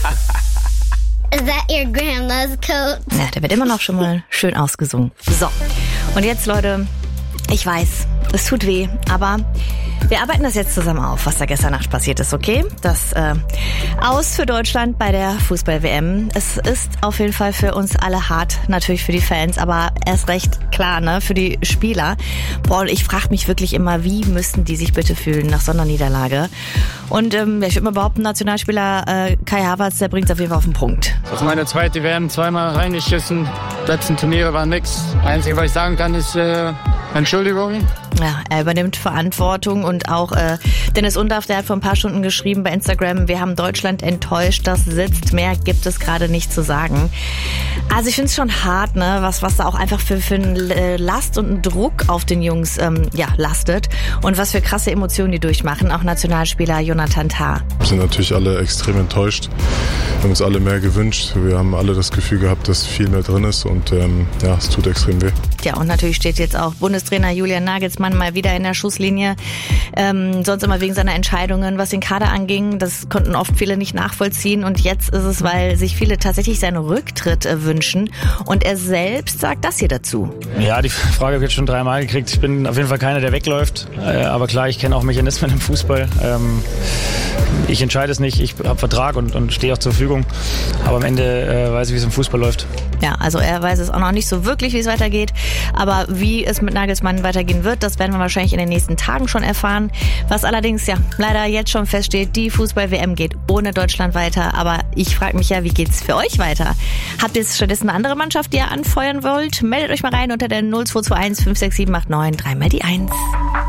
Is that your grandma's coat? Ja, der wird immer noch schon mal schön ausgesungen. So, und jetzt, Leute, ich weiß, es tut weh, aber wir arbeiten das jetzt zusammen auf, was da gestern Nacht passiert ist, okay? Das Aus für Deutschland bei der Fußball-WM. Es ist auf jeden Fall für uns alle hart, natürlich für die Fans, aber erst recht klar, ne, für die Spieler. Boah, und ich frage mich wirklich immer, wie müssten die sich bitte fühlen nach so einer Niederlage? Und ich würde mal behaupten, Nationalspieler Kai Havertz, der bringt es auf jeden Fall auf den Punkt. Das ist meine zweite WM, zweimal reingeschissen. Die letzten Turniere waren nix. Einzige, was ich sagen kann, ist Entschuldigung. Ja, er übernimmt Verantwortung und auch Dennis Undaff, der hat vor ein paar Stunden geschrieben bei Instagram, wir haben Deutschland enttäuscht, das sitzt, mehr gibt es gerade nicht zu sagen. Also ich finde es schon hart, ne, was da auch einfach für eine Last und einen Druck auf den Jungs lastet und was für krasse Emotionen die durchmachen, auch Nationalspieler Jonathan Tah. Wir sind natürlich alle extrem enttäuscht, wir haben uns alle mehr gewünscht, wir haben alle das Gefühl gehabt, dass viel mehr drin ist und es tut extrem weh. Ja, und natürlich steht jetzt auch Bundestrainer Julian Nagelsmann mal wieder in der Schusslinie. Sonst immer wegen seiner Entscheidungen, was den Kader anging. Das konnten oft viele nicht nachvollziehen. Und jetzt ist es, weil sich viele tatsächlich seinen Rücktritt wünschen. Und er selbst sagt das hier dazu. Ja, die Frage habe ich jetzt schon 3-mal gekriegt. Ich bin auf jeden Fall keiner, der wegläuft. Aber klar, ich kenne auch Mechanismen im Fußball. Ich entscheide es nicht. Ich habe Vertrag und stehe auch zur Verfügung. Aber am Ende weiß ich, wie es im Fußball läuft. Ja, also er weiß es auch noch nicht so wirklich, wie es weitergeht. Aber wie es mit Nagelsmann weitergehen wird, das werden wir wahrscheinlich in den nächsten Tagen schon erfahren. Was allerdings leider jetzt schon feststeht, die Fußball-WM geht ohne Deutschland weiter. Aber ich frage mich ja, wie geht's für euch weiter? Habt ihr stattdessen eine andere Mannschaft, die ihr anfeuern wollt? Meldet euch mal rein unter der 0221 56789 3 mal die 1.